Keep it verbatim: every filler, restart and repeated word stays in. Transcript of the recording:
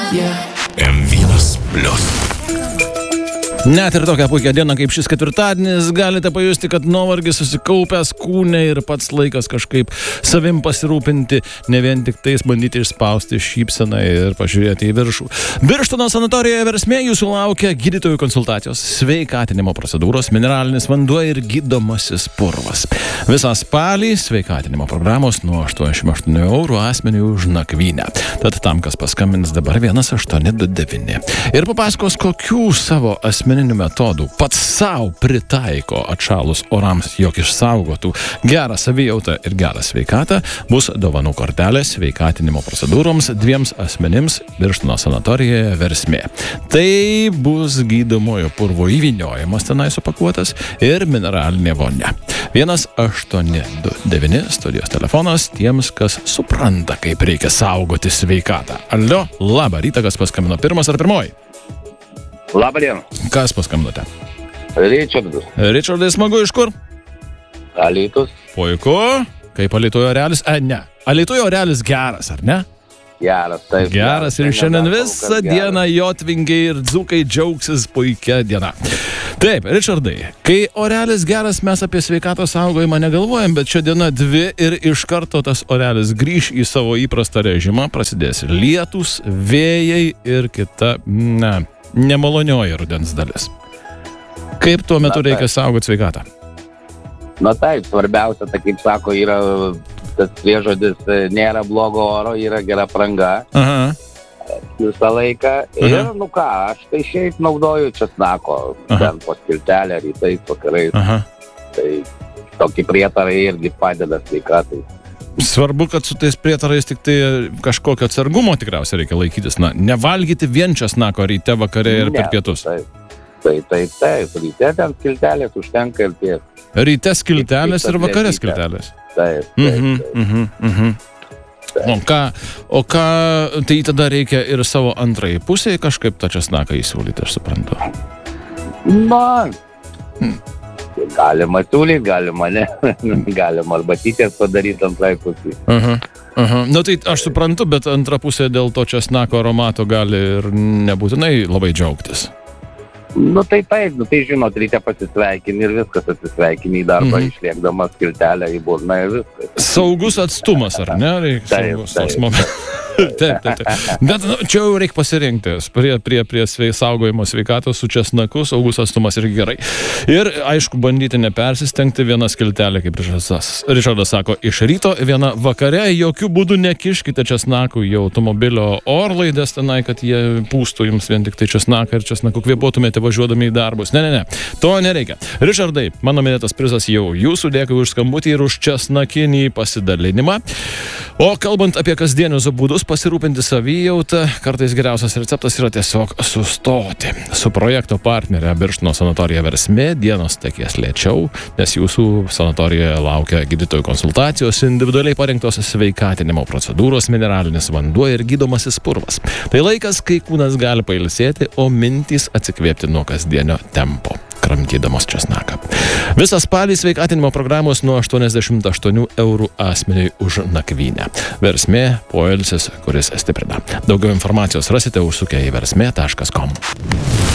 M vienas plius. Net ir tokią puikią dieną kaip šis ketvirtadienis galite pajusti, kad nuovargis susikaupęs kūne ir pats laikas kažkaip savim pasirūpinti, ne vien tik tais bandyti išspausti šypseną ir pažiūrėti į viršų. Birštono sanatorijoje Versmė jūsų laukia gydytojų konsultacijos, sveikatinimo procedūros, mineralinis vanduo ir gydomasis purvas. Visą spalį sveikatinimo programos nuo aštuoniasdešimt aštuonių eurų asmeniui už nakvynę. Tad tam, kas paskambins dabar vienas aštuoni du devyni ir papasakos, kokių savo asmeninių metodų pats savo pritaiko atšalus orams, jog išsaugotų gerą savijautą ir gerą sveikatą, bus dovanų kortelė sveikatinimo procedūroms dviems asmenims Birštono sanatorijoje Versmė. Tai bus gydomojo purvo įvyniojimas tenai supakuotas ir mineralinė vonia. vienas aštuoni du devyni studijos telefonas tiems, kas supranta, kaip reikia saugoti sveikatą. Alio, labą rytą, kas paskambino, pirmas ar pirmoji? Labą dieną. Kas paskambinote? Ričardas. Ričardai, smagu, iš kur? Alytus. Puiku. Kaip Alytuje orelis? E, ne. Alytuje orelis geras, ar ne? Geras, taip. Geras ir šiandien visą dieną jotvingiai ir dzūkai džiaugsis puikia diena. Taip, Ričardai, kai orelis geras, mes apie sveikatos saugojimą negalvojam, bet šią dieną dvi ir iš karto tas orelis grįš į savo įprastą režimą, prasidės lietus, vėjai ir kita, ne, nemalonioji rudens dalis. Kaip tuo metu Na, reikia saugoti sveikatą? Na taip, svarbiausia, tai kaip sako, yra tas priežodis, nėra blogo oro, yra gera apranga. Aha. Visą laiką. Ir, Aha. nu ką, aš tai šiaip naudoju česnako, Aha. ten po skiltelę, rytais, vakarais. Aha. Tai tokį prietarai irgi padeda sveikatai. Svarbu, kad su tais prietarais tik tai kažkokio atsargumo tikriausiai reikia laikytis. Na, nevalgyti vien česnako ryte, vakare ir per Ne, pietus. Taip, taip, taip, taip. Ryte ten skiltelės užtenka ir tiek. Ryte skiltelės ir vakare Tabletytę. skiltelės. Taip, taip, Mhm, taip. mhm, mhm. O ką, o ką, tai tada reikia ir savo antrai pusėje kažkaip tą česnaką įsiūlyti, aš suprantu. Na, galima siūlyti, galima ne. Galima arbatytės padaryti antrai pusį. Aha, aha. Na tai aš suprantu, bet antra pusė dėl to česnako aromato gali ir nebūtinai labai džiaugtis. Nu tai taip, nu tai žinot, reikia pasisveikini ir viskas atsisveikini į darbą, Mhm. išlėkdamas skiltelę į burną ir viskas. Saugus atstumas, ar ne? Reikia Taip, saugus taip. toks momentas. Taip, taip, taip. Bet nu, čia jau reikia pasirinkti. Prie, prie, prie svei, saugojimo sveikatos su česnaku, saugus atstumas irgi gerai. Ir, aišku, bandyti nepersistengti, viena skiltelė, kaip Ričardas, Ričardas sako, iš ryto, viena vakare, jokių būdų nekiškite česnakų į automobilio orlaides tenai, kad jie pūstų jums vien tik tai česnaką ir česnaku kvėpuotumėte važiuodami į darbus. Ne, ne, ne. To nereikia. Ričardai, mano minėtas prizas jau jūsų, dėkui už skambutį ir už česnakinį pasidalinimą. O kalbant apie kasdienius būdus pasirūpinti savijautą, kartais geriausias receptas yra tiesiog sustoti. Su projekto partnerė Birštono sanatorija Versmė dienos tekės lėčiau, nes jūsų sanatorijoje laukia gydytojų konsultacijos, individualiai parinktos sveikatinimo procedūros, mineralinis vanduo ir gydomasis purvas. Tai laikas, kai kūnas gali pailsėti, o mintys atsikvėpti nuo kasdienio tempo, kramtydamos česnaką. Visą spalį sveikatinimo programos nuo aštuoniasdešimt aštuonių eurų asmeniui už nakvynę. Versmė – poilsis, kuris stiprina. Daugiau informacijos rasite užsukę į versmė taškas kom.